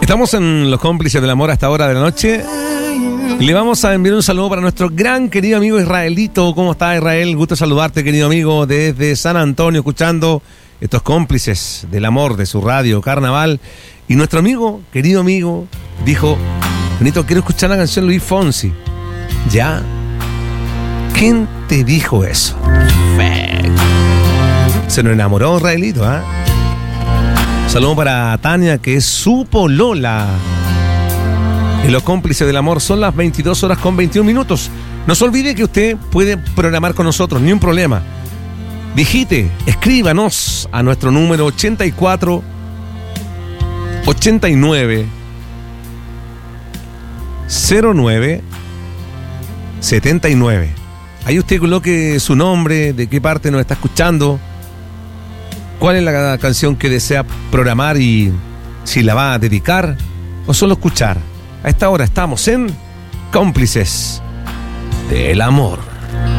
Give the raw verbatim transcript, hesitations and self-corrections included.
Estamos en Los Cómplices del Amor a esta hora de la noche. Le vamos a enviar un saludo para nuestro gran querido amigo Israelito. ¿Cómo está, Israel? Gusto saludarte, querido amigo, desde San Antonio, escuchando estos Cómplices del Amor de su radio Carnaval. Y nuestro amigo, querido amigo, dijo: Benito, quiero escuchar la canción Luis Fonsi. ¿Ya? ¿Quién te dijo eso? Perfecto. Se nos enamoró Israelito, ¿ah? ¿eh? Saludo para Tania, que es su polola. Y Los Cómplices del Amor son las veintidós horas con veintiún minutos. No se olvide que usted puede programar con nosotros, ni un problema. Digite, escríbanos a nuestro número ochenta y cuatro ochenta y nueve cero nueve setenta y nueve. Ahí usted coloque su nombre, de qué parte nos está escuchando, cuál es la canción que desea programar y si la va a dedicar o solo escuchar. A esta hora estamos en Cómplices del Amor.